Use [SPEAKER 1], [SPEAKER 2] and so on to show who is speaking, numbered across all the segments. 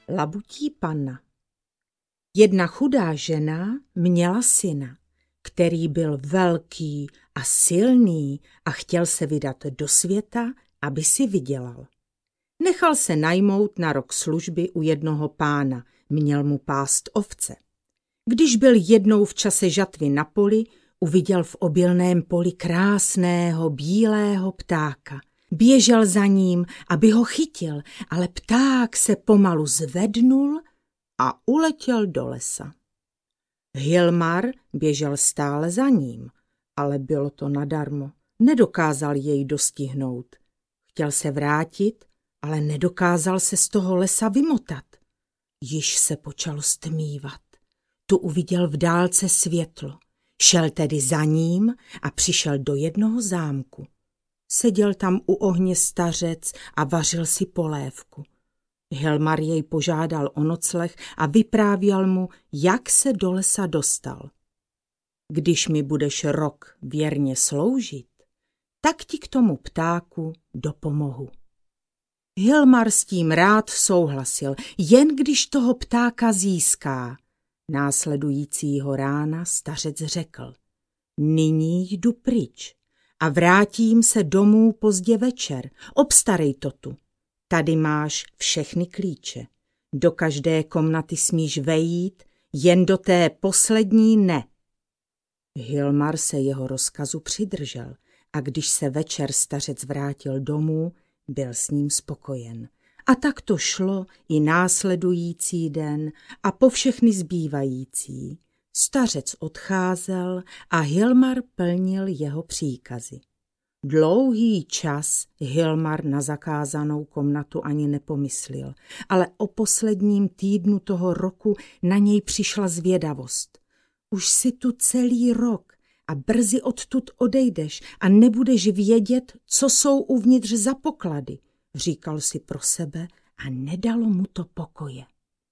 [SPEAKER 1] Labutí panna. Jedna chudá žena měla syna, který byl velký a silný a chtěl se vydat do světa, aby si vydělal. Nechal se najmout na rok služby u jednoho pána, měl mu pást ovce. Když byl jednou v čase žatvy na poli, uviděl v obilném poli krásného bílého ptáka. Běžel za ním, aby ho chytil, ale pták se pomalu zvednul a uletěl do lesa. Hilmar běžel stále za ním, ale bylo to nadarmo. Nedokázal jej dostihnout. Chtěl se vrátit, ale nedokázal se z toho lesa vymotat. Již se počalo stmívat. Tu uviděl v dálce světlo. Šel tedy za ním a přišel do jednoho zámku. Seděl tam u ohně stařec a vařil si polévku. Hilmar jej požádal o nocleh a vyprávěl mu, jak se do lesa dostal. Když mi budeš rok věrně sloužit, tak ti k tomu ptáku dopomohu. Hilmar s tím rád souhlasil, jen když toho ptáka získá. Následujícího rána stařec řekl: nyní jdu pryč a vrátím se domů pozdě večer. Obstarej to tu. Tady máš všechny klíče. Do každé komnaty smíš vejít, jen do té poslední ne. Hilmar se jeho rozkazu přidržel a když se večer stařec vrátil domů, byl s ním spokojen. A tak to šlo i následující den a po všechny zbývající. Stařec odcházel a Hilmar plnil jeho příkazy. Dlouhý čas Hilmar na zakázanou komnatu ani nepomyslel, ale o posledním týdnu toho roku na něj přišla zvědavost. Už si tu celý rok a brzy odtud odejdeš a nebudeš vědět, co jsou uvnitř za poklady, říkal si pro sebe a nedalo mu to pokoje.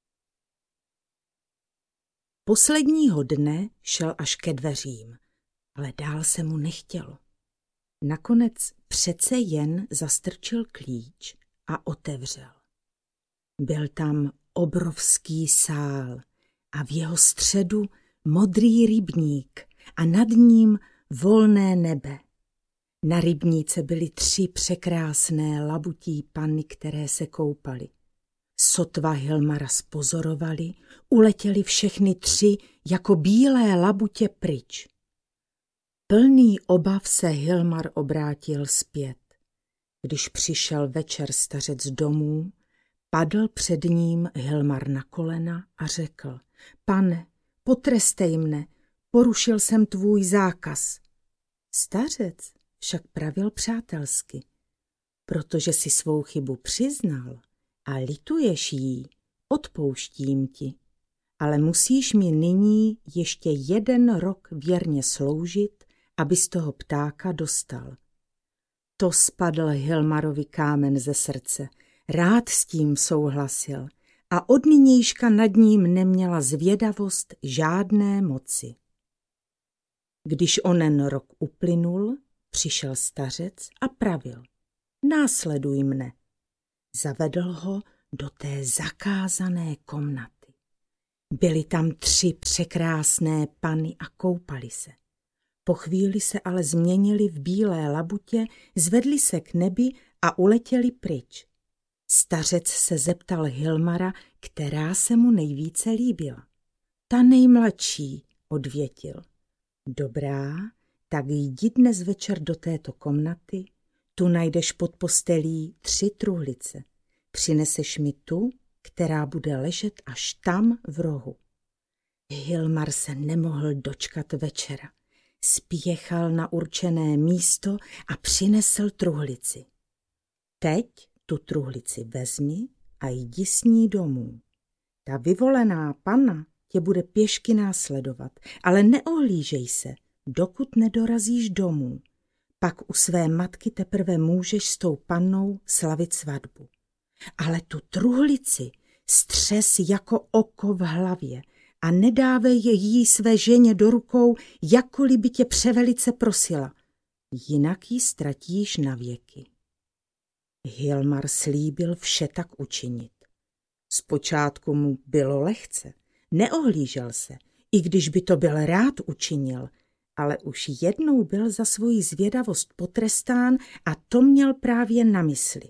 [SPEAKER 1] Posledního dne šel až ke dveřím, ale dál se mu nechtělo. Nakonec přece jen zastrčil klíč a otevřel. Byl tam obrovský sál a v jeho středu modrý rybník a nad ním volné nebe. Na rybníce byly 3 překrásné labutí panny, které se koupaly. Sotva Hilmara spozorovali, uletěli všechny 3 jako bílé labutě pryč. Plný obav se Hilmar obrátil zpět. Když přišel večer stařec domů, padl před ním Hilmar na kolena a řekl: Pane, potrestej mne, porušil jsem tvůj zákaz. Stařec však pravil přátelsky: protože si svou chybu přiznal a lituješ jí, odpouštím ti, ale musíš mi nyní ještě 1 rok věrně sloužit, abys toho ptáka dostal. To spadl Hilmarovi kámen ze srdce, rád s tím souhlasil a od nynějška nad ním neměla zvědavost žádné moci. Když onen rok uplynul, přišel stařec a pravil: následuj mne. Zavedl ho do té zakázané komnaty. Byly tam 3 překrásné panny a koupali se. Po chvíli se ale změnili v bílé labutě, zvedli se k nebi a uletěli pryč. Stařec se zeptal Hilmara, která se mu nejvíce líbila. Ta nejmladší, odvětil. Dobrá, tak jdi dnes večer do této komnaty, tu najdeš pod postelí 3 truhlice. Přineseš mi tu, která bude ležet až tam v rohu. Hilmar se nemohl dočkat večera. Spěchal na určené místo a přinesl truhlici. Teď tu truhlici vezmi a jdi s ní domů. Ta vyvolená panna tě bude pěšky následovat, ale neohlížej se, dokud nedorazíš domů. Pak u své matky teprve můžeš s tou pannou slavit svatbu. Ale tu truhlici střes jako oko v hlavě a nedávej jí své ženě do rukou, jakkoliv by tě převelice prosila. Jinak ji ztratíš navěky. Hilmar slíbil vše tak učinit. Zpočátku mu bylo lehce, neohlížel se, i když by to byl rád učinil, ale už jednou byl za svoji zvědavost potrestán a to měl právě na mysli.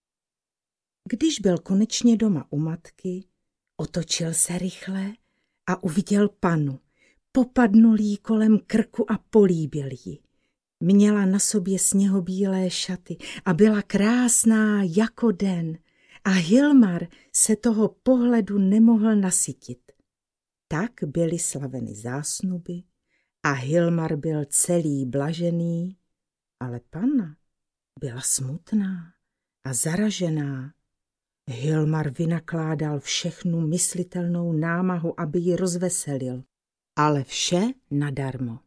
[SPEAKER 1] Když byl konečně doma u matky, otočil se rychle a uviděl Pannu. Popadnul jí kolem krku a políbil ji. Měla na sobě sněhobílé šaty a byla krásná jako den a Hilmar se toho pohledu nemohl nasytit. Tak byly slaveny zásnuby a Hilmar byl celý blažený, ale Panna byla smutná a zaražená. Hilmar vynakládal všechnu myslitelnou námahu, aby ji rozveselil, ale vše nadarmo.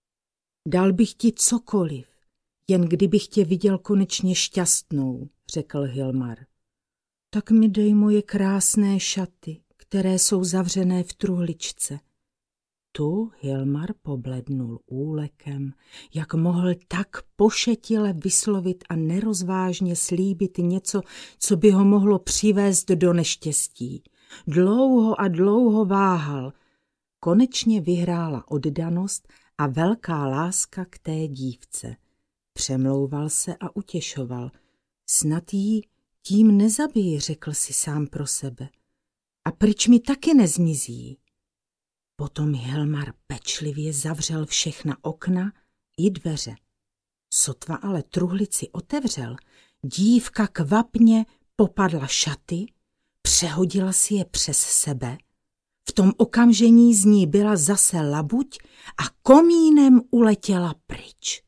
[SPEAKER 1] Dal bych ti cokoliv, jen kdybych tě viděl konečně šťastnou, řekl Hilmar. Tak mi dej moje krásné šaty, které jsou zavřené v truhličce. Tu Hilmar poblednul úlekem, jak mohl tak pošetile vyslovit a nerozvážně slíbit něco, co by ho mohlo přivést do neštěstí. Dlouho a dlouho váhal. Konečně vyhrála oddanost a velká láska k té dívce. Přemlouval se a utěšoval. Snad jí tím nezabiji, řekl si sám pro sebe. A pryč mi taky nezmizí. Potom Hilmar pečlivě zavřel všechna okna i dveře. Sotva ale truhlici otevřel, dívka kvapně popadla šaty, přehodila si je přes sebe. V tom okamžení z ní byla zase labuť a komínem uletěla pryč.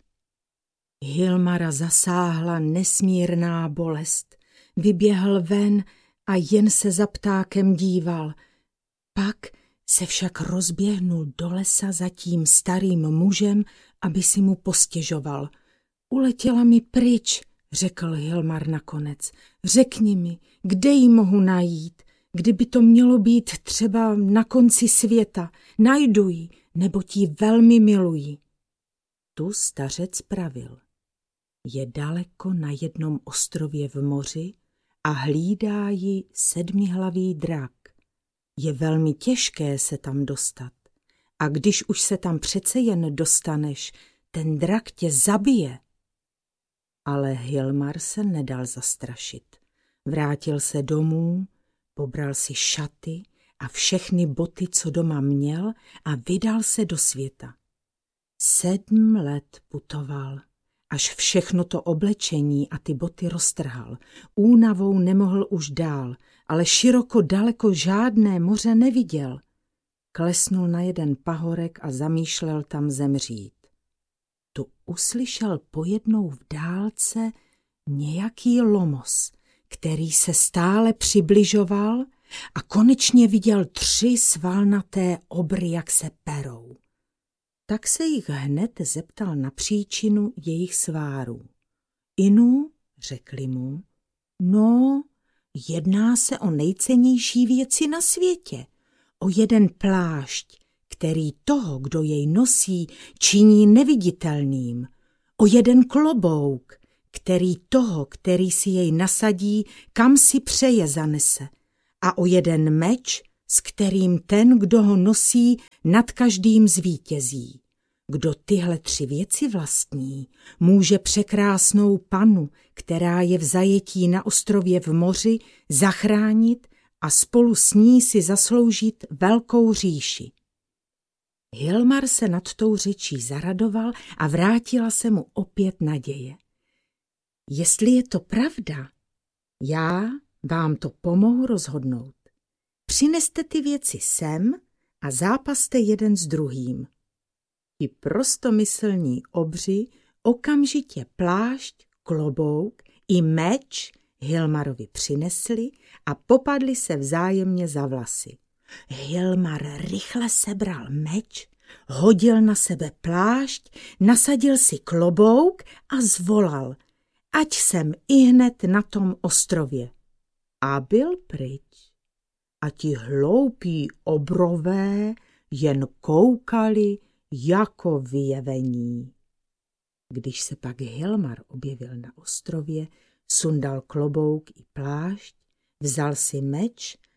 [SPEAKER 1] Hilmara zasáhla nesmírná bolest. Vyběhl ven a jen se za ptákem díval. Pak se však rozběhnul do lesa za tím starým mužem, aby si mu postěžoval. Uletěla mi pryč, řekl Hilmar nakonec. Řekni mi, kde ji mohu najít? Kdyby to mělo být třeba na konci světa, najdu ji, neboť ji velmi miluji. Tu stařec pravil. Je daleko na jednom ostrově v moři a hlídá ji sedmihlavý drak. Je velmi těžké se tam dostat. A když už se tam přece jen dostaneš, ten drak tě zabije. Ale Hilmar se nedal zastrašit. Vrátil se domů, pobral si šaty a všechny boty, co doma měl, a vydal se do světa. 7 let putoval, až všechno to oblečení a ty boty roztrhal. Únavou nemohl už dál, ale široko daleko žádné moře neviděl. Klesnul na jeden pahorek a zamýšlel tam zemřít. Tu uslyšel pojednou v dálce nějaký lomos, který se stále přibližoval a konečně viděl 3 svalnaté obry, jak se perou. Tak se jich hned zeptal na příčinu jejich svárů. Inu, řekli mu, no, jedná se o nejcennější věci na světě, o jeden plášť, který toho, kdo jej nosí, činí neviditelným, o jeden klobouk, který toho, který si jej nasadí, kam si přeje zanese, a o jeden meč, s kterým ten, kdo ho nosí, nad každým zvítězí. Kdo tyhle 3 věci vlastní, může překrásnou Pannu, která je v zajetí na ostrově v moři, zachránit a spolu s ní si zasloužit velkou říši. Hilmar se nad tou řečí zaradoval a vrátila se mu opět naděje. Jestli je to pravda, já vám to pomohu rozhodnout. Přineste ty věci sem a zápaste jeden s druhým. Ti prostomyslní obři okamžitě plášť, klobouk i meč Hilmarovi přinesli a popadli se vzájemně za vlasy. Hilmar rychle sebral meč, hodil na sebe plášť, nasadil si klobouk a zvolal, ať jsem ihned na tom ostrově. A byl pryč. A ti hloupí obrové jen koukali jako vyjevení. Když se pak Hilmar objevil na ostrově, sundal klobouk i plášť, vzal si meč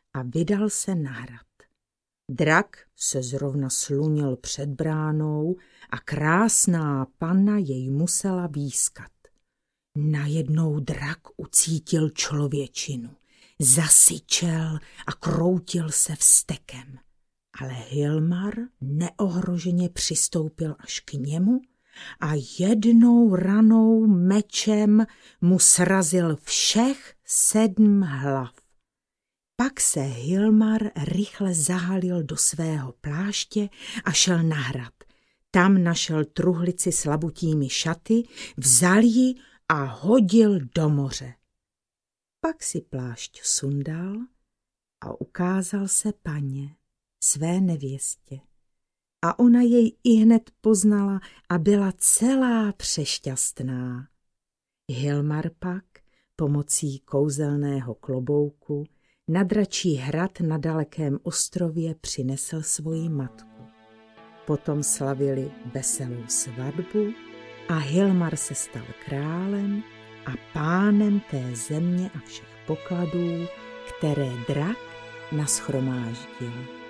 [SPEAKER 1] a vydal se na hrad. Drak se zrovna slunil před bránou a krásná panna jej musela výskat. Najednou drak ucítil člověčinu, zasyčel a kroutil se vztekem. Ale Hilmar neohroženě přistoupil až k němu a jednou ranou mečem mu srazil všech 7 hlav. Pak se Hilmar rychle zahalil do svého pláště a šel na hrad. Tam našel truhlici s labutími šaty, vzal ji a hodil do moře. Pak si plášť sundal a ukázal se paně, své nevěstě. A ona jej ihned poznala a byla celá přešťastná. Hilmar pak pomocí kouzelného klobouku na dračí hrad na dalekém ostrově přinesl svoji matku. Potom slavili veselou svatbu a Hilmar se stal králem a pánem té země a všech pokladů, které drak nashromáždil.